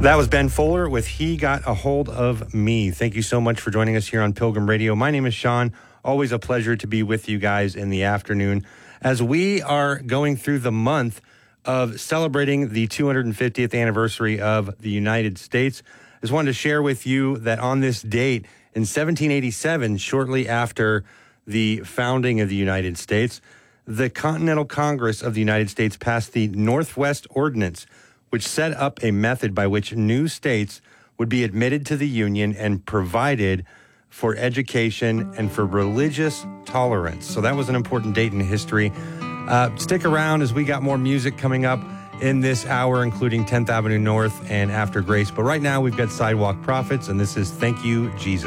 That was Ben Fuller with He Got a Hold of Me. Thank you so much for joining us here on Pilgrim Radio. My name is Sean. Always a pleasure to be with you guys in the afternoon as we are going through the month of celebrating the 250th anniversary of the United States. I just wanted to share with you that on this date in 1787, shortly after the founding of the United States, the Continental Congress of the United States passed the Northwest Ordinance, which set up a method by which new states would be admitted to the Union and provided for education and for religious tolerance. So that was an important date in history. Stick around as we got more music coming up in this hour, including 10th Avenue North and After Grace. But right now we've got Sidewalk Prophets, and this is Thank You, Jesus.